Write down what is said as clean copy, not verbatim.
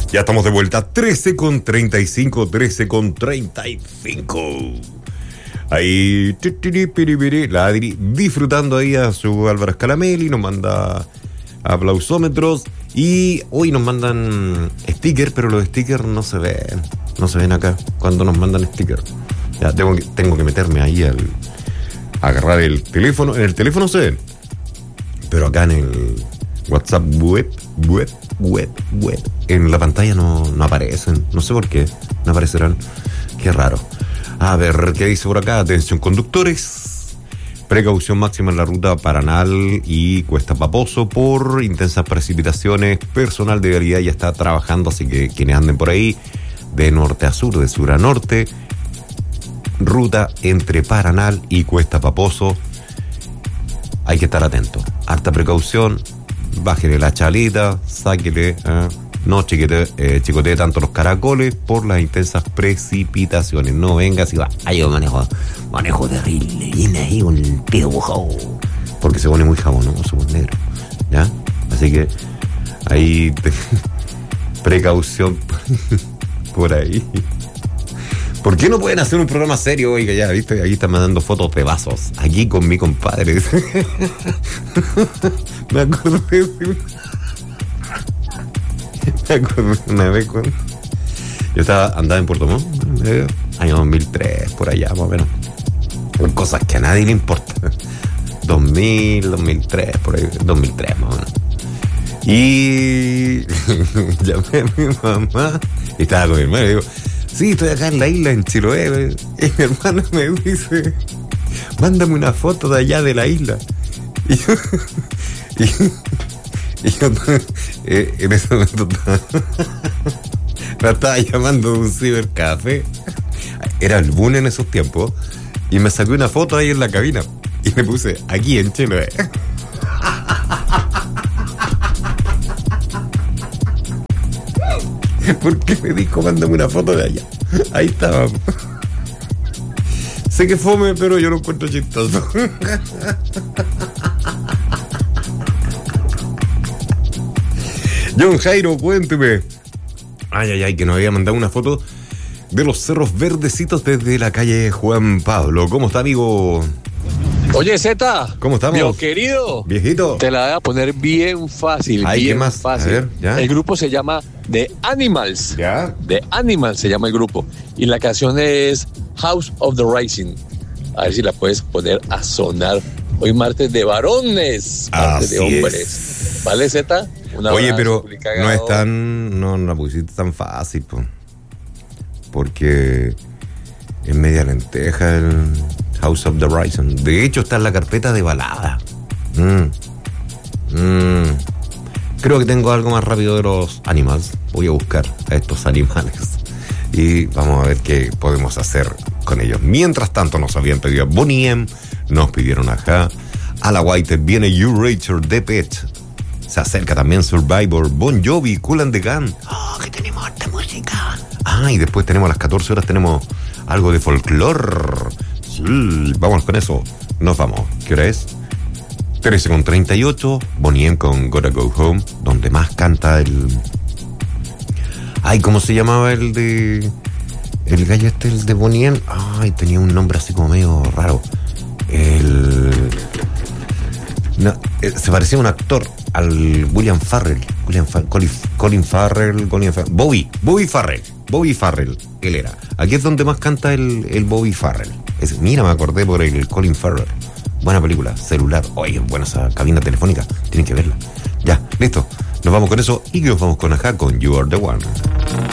Ya estamos de vuelta, 13:35. Ahí, la Adri disfrutando ahí a su Álvaro Scalamelli, nos manda aplausómetros y hoy nos mandan stickers, pero los stickers no se ven acá cuando nos mandan stickers. Ya tengo que meterme ahí a agarrar el teléfono. En el teléfono se ven, pero acá en el WhatsApp web, en la pantalla no aparecen. No sé por qué, no aparecerán. Qué raro. A ver, ¿qué dice por acá? Atención conductores. Precaución máxima en la ruta Paranal y Cuesta Paposo por intensas precipitaciones. Personal de vialidad ya está trabajando, así que quienes anden por ahí, de norte a sur, de sur a norte, ruta entre Paranal y Cuesta Paposo, hay que estar atento. Harta precaución, bájele la chalita, sáquele, no chicotee tanto los caracoles por las intensas precipitaciones. No venga si va, yo manejo terrible, viene ahí con el pie mojado, porque se pone muy jabonoso, se pone negro, ¿ya? Así que ahí precaución por ahí. ¿Por qué no pueden hacer un programa serio? Oiga, ya, ¿viste? Ahí están mandando fotos de vasos. Aquí con mi compadre. Me acordé una vez con... Yo andaba en Puerto Montt, año 2003, por allá, más o menos. Con cosas que a nadie le importa. 2003, por ahí, 2003, más o menos. Y llamé a mi mamá y estaba con mi hermano y digo, sí, estoy acá en la isla, en Chiloé. Y mi hermano me dice, mándame una foto de allá de la isla. Y yo en ese momento la estaba llamando de un cibercafé. Era el boom en esos tiempos. Y me saqué una foto ahí en la cabina. Y me puse, aquí en Chiloé. Porque me dijo, mándame una foto de allá. Ahí estaba. Sé que fome, pero yo lo encuentro chistoso. John Jairo, cuénteme. Ay, que nos había mandado una foto de los cerros verdecitos desde la calle Juan Pablo. ¿Cómo está, amigo? Oye, Zeta. ¿Cómo estamos? Mío querido. Viejito. Te la voy a poner bien fácil. Ay, bien ¿qué más? fácil. A ver, ¿ya? El grupo se llama The Animals. ¿Ya? The Animals se llama el grupo. Y la canción es House of the Rising. A ver si la puedes poner a sonar. Hoy martes de varones. Martes de hombres. Es. ¿Vale, Zeta? Oye, pero no es tan... No la pusiste tan fácil, po. Porque es media lenteja el House of the Rising. De hecho, está en la carpeta de balada. Creo que tengo algo más rápido de los Animals. Voy a buscar a estos animales y vamos a ver qué podemos hacer con ellos. Mientras tanto, nos habían pedido a Bonnie M, nos pidieron a la White, viene U-Rater, The Pet. Se acerca también Survivor, Bon Jovi, Kool and the Gang. ¡Oh, que tenemos harta música! Ah, y después tenemos a las 14 horas, tenemos algo de folclore. Sí, vamos con eso. Nos vamos. ¿Qué hora es? 13:38. Bonnie M con Gotta Go Home, donde más canta el... Ay, ¿cómo se llamaba el de... El gallo el de Bonnie M? Ay, tenía un nombre así como medio raro. Se parecía a un actor, al William Farrell. Colin Farrell. Bobby Farrell, él era. Aquí es donde más canta el Bobby Farrell. Mira, me acordé por el Colin Farrell. Buena película, celular. Oye, buena esa cabina telefónica. Tienen que verla. Ya, listo. Nos vamos con eso y nos vamos con con You Are The One.